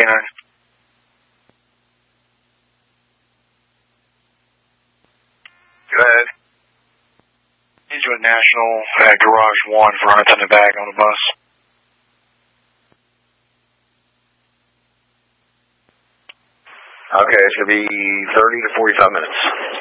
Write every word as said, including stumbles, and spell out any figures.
nine. Go ahead. Need you at National at Garage one for unattended bag on the bus. Okay, it's going to be thirty to forty-five minutes.